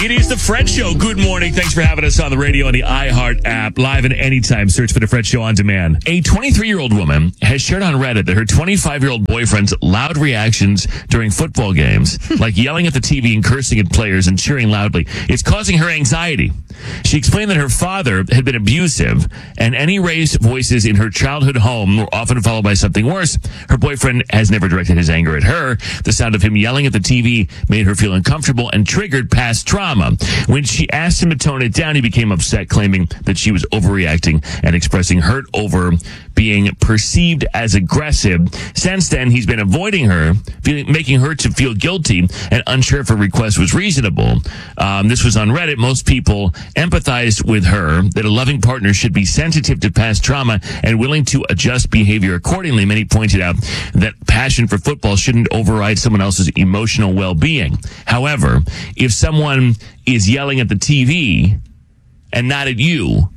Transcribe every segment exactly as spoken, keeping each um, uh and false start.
It is the Fred Show. Good morning. Thanks for having us on the radio on the iHeart app. Live and anytime. Search for the Fred Show on demand. A twenty-three-year-old woman has shared on Reddit that her twenty-five-year-old boyfriend's loud reactions during football games, like yelling at the T V and cursing at players and cheering loudly, is causing her anxiety. She explained that her father had been abusive, and any raised voices in her childhood home were often followed by something worse. Her boyfriend has never directed his anger at her. The sound of him yelling at the T V made her feel uncomfortable and triggered past trauma. When she asked him to tone it down, he became upset, claiming that she was overreacting and expressing hurt over being perceived as aggressive. Since then, he's been avoiding her, feeling, making her to feel guilty and unsure if her request was reasonable. Um, this was on Reddit. Most people empathized with her that a loving partner should be sensitive to past trauma and willing to adjust behavior accordingly. Many pointed out that passion for football shouldn't override someone else's emotional well-being. However, if someone is yelling at the T V and not at you,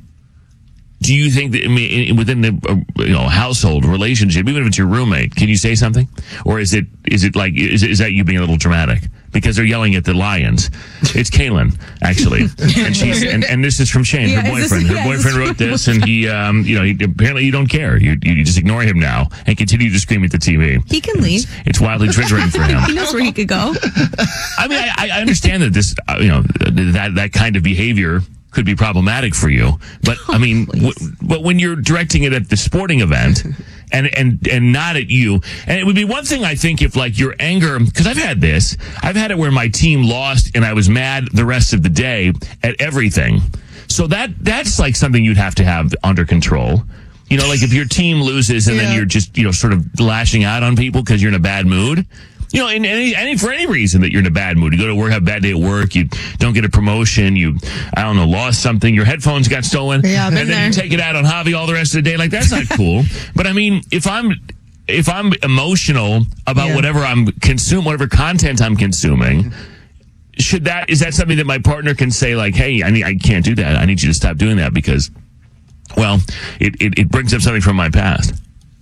do you think that I mean, within the uh, you know household relationship, even if it's your roommate, can you say something, or is it is it like is is that you being a little dramatic because they're yelling at the Lions? It's Kaylin actually, and she's and, and this is from Shane, yeah, her boyfriend. This, her yeah, boyfriend wrote this, and he um you know he, apparently you don't care. You you just ignore him now and continue to scream at the T V. He can leave. It's, it's wildly triggering for him. He knows where he could go. I mean, I, I understand that this uh, you know that that kind of behavior could be problematic for you, but I mean, w- but when you're directing it at the sporting event and, and, and not at you, and it would be one thing, I think, if like your anger, because I've had this, I've had it where my team lost and I was mad the rest of the day at everything. So that, that's like something you'd have to have under control. You know, like if your team loses and yeah. then you're just, you know, sort of lashing out on people because you're in a bad mood. You know, in any, any, for any reason that you're in a bad mood. You go to work, have a bad day at work, you don't get a promotion, you, I don't know, lost something, your headphones got stolen, yeah, and then there. you take it out on Javi all the rest of the day. Like, that's not cool. But I mean, if I'm, if I'm emotional about yeah. whatever I'm consuming, whatever content I'm consuming, should that, is that something that my partner can say, like, hey, I need, I can't do that. I need you to stop doing that because, well, it, it, it brings up something from my past.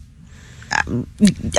Um,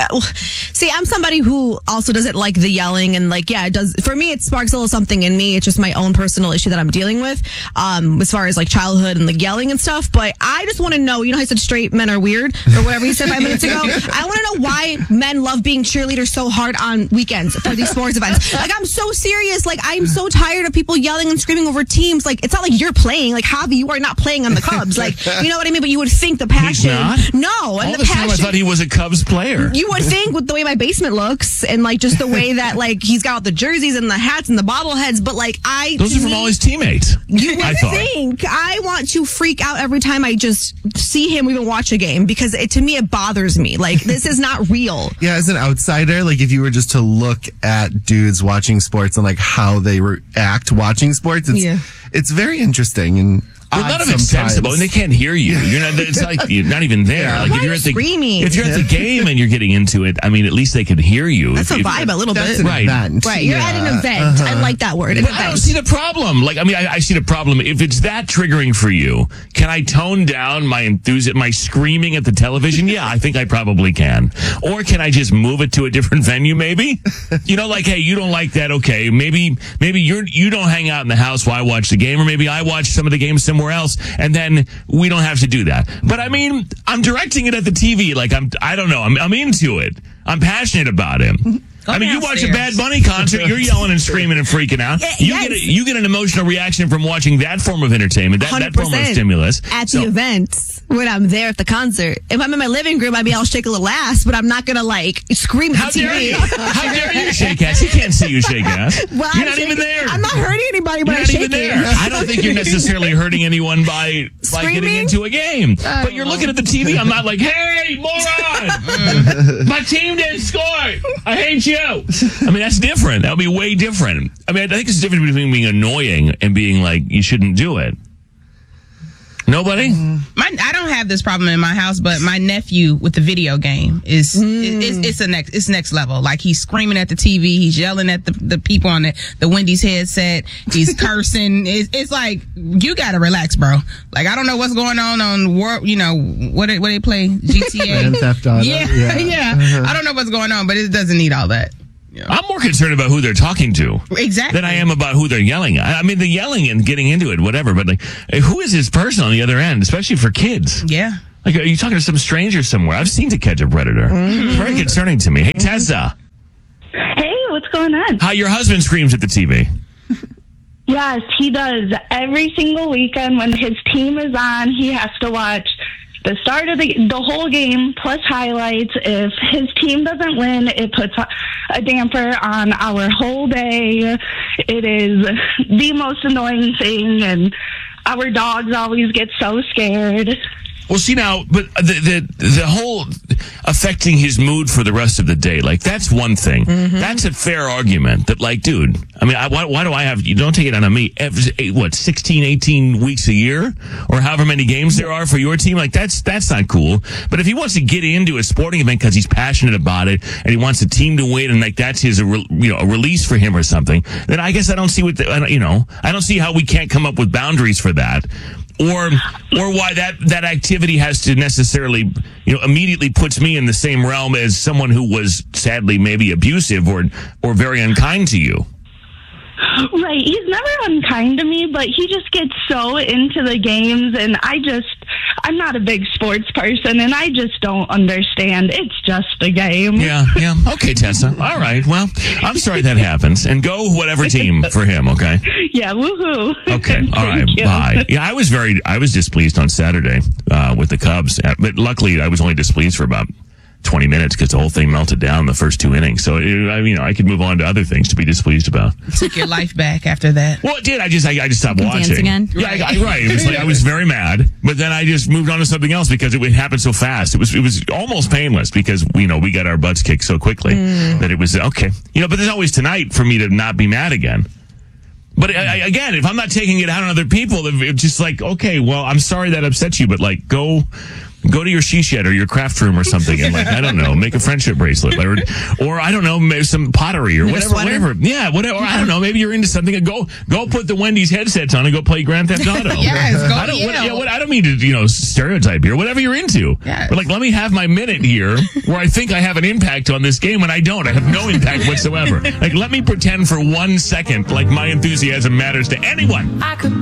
see, I'm somebody who also doesn't like the yelling and like, yeah, it does. For me, it sparks a little something in me. It's just my own personal issue that I'm dealing with, um, as far as like childhood and like yelling and stuff. But I just want to know, you know how I said straight men are weird or whatever you said five minutes ago? I want to know why men love being cheerleaders so hard on weekends for these sports events. Like, I'm so serious. Like, I'm so tired of people yelling and screaming over teams. Like, it's not like you're playing. Like, Javi, you are not playing on the Cubs. Like, you know what I mean? But you would think the passion. He's not? No. And all the this passion. time I thought he was a Cubs player. You would think with the way my basement looks and like just the way that like he's got all the jerseys and the hats and the bobbleheads, but like I those are from me, all his teammates. You would I thought. think I want to freak out every time I just see him even watch a game because it, to me it bothers me. Like, this is not real. Yeah, as an outsider, like if you were just to look at dudes watching sports and like how they react watching sports, it's yeah. it's very interesting and. Well, none of it's sensible, and they can't hear you. You're not. It's like you're not even there. Yeah. Like Why if you're at the screaming? if you're at the game and you're getting into it, I mean, at least they can hear you. That's if, a vibe, if, a little that's bit. An right, event. right. You're yeah. at an event. Uh-huh. I like that word. An but event. I don't see the problem. Like, I mean, I, I see the problem. If it's that triggering for you, can I tone down my enthusiasm, my screaming at the television? Yeah, I think I probably can. Or can I just move it to a different venue? Maybe. You know, like, hey, you don't like that. Okay, maybe, maybe you're you don't hang out in the house while I watch the game, or maybe I watch some of the games somewhere else, and then we don't have to do that. But I mean, I'm directing it at the T V. Like, I'm, I don't know. I'm, I'm into it. I'm passionate about him. Go I mean, you watch a downstairs. Bad Bunny concert, you're yelling and screaming and freaking out. Yeah, You yes. get a, you get an emotional reaction from watching that form of entertainment, that, that form of stimulus. At So- the events, when I'm there at the concert. If I'm in my living room, I mean, I'll shake a little ass, but I'm not going to, like, scream How at the T dare V. you? How dare you shake ass? He can't see you shake ass. Well, You're I'm not shaking- even there. I'm not hurting anybody, but You're I'm not shaking. even there. I don't think you're necessarily hurting anyone by by getting Screaming? into a game. I But you're don't looking at the T V. I'm not like, hey, moron! My team didn't score. I hate you. I mean, that's different. That would be way different. I mean, I think it's the difference between being annoying and being like, you shouldn't do it. Nobody? My, I don't have this problem in my house, but my nephew with the video game is Mm. it, it's, it's a next it's next level. Like, he's screaming at the T V, he's yelling at the, the people on the, the Wendy's headset, he's cursing. It's, it's like, you gotta relax, bro. Like, I don't know what's going on on world. You know what they, what they play G T A. Grand Theft Auto. Yeah, Yeah. yeah. Uh-huh. I don't know what's going on, but it doesn't need all that. Yeah. I'm more concerned about who they're talking to. Exactly. Than I am about who they're yelling at. I mean, the yelling and getting into it, whatever, but like, who is this person on the other end, especially for kids? Yeah. Like, are you talking to some stranger somewhere? I've seen To Catch a Predator. Mm-hmm. It's very concerning to me. Hey, Tessa. Hey, what's going on? How your husband screams at the T V. Yes, he does. Every single weekend when his team is on, he has to watch the start of the the whole game plus highlights. If his team doesn't win, it puts a damper on our whole day. It is the most annoying thing, and our dogs always get so scared. Well, see now, but the, the the whole affecting his mood for the rest of the day, like that's one thing. Mm-hmm. That's a fair argument. That, like, dude, I mean, I, why, why do I have? You don't take it out on me. Every, what, sixteen, eighteen weeks a year, or however many games there are for your team? Like that's that's not cool. But if he wants to get into a sporting event because he's passionate about it and he wants the team to win, and like that's his, you know, a release for him or something, then I guess I don't see what the, you know, I don't see how we can't come up with boundaries for that. Or, or why that, that activity has to necessarily, you know, immediately puts me in the same realm as someone who was sadly maybe abusive or, or very unkind to you. Right. He's never unkind to me, but he just gets so into the games, and I just, I'm not a big sports person, and I just don't understand. It's just a game. Yeah, yeah. Okay, Tessa. All right. Well, I'm sorry that happens. And go whatever team for him, okay? Yeah, woohoo. Okay, all right, you. bye. Yeah, I was very, I was displeased on Saturday uh, with the Cubs, but luckily I was only displeased for about twenty minutes because the whole thing melted down the first two innings. So, it, I, you know, I could move on to other things to be displeased about. Took your life back after that. Well, it did. I just, I, I just stopped watching. Dance again? Yeah, I, I, right. It was like I was very mad, but then I just moved on to something else because it happened so fast. It was, it was almost painless because, you know, we got our butts kicked so quickly mm. that it was okay. You know, but there's always tonight for me to not be mad again. But I, again, if I'm not taking it out on other people, it's just like, okay, well, I'm sorry that upset you, but like, go, go to your she shed or your craft room or something, and like, I don't know, make a friendship bracelet, or, or I don't know, maybe some pottery or whatever, whatever. Yeah, whatever. Or I don't know, maybe you're into something. And go, go put the Wendy's headsets on and go play Grand Theft Auto. Yes, go I don't, yeah. what, yeah, what, I don't mean to, you know, stereotype here. Whatever you're into, yes. But like, let me have my minute here where I think I have an impact on this game when I don't. I have no impact whatsoever. Like, let me pretend for one second like my enthusiasm matters to anyone. I could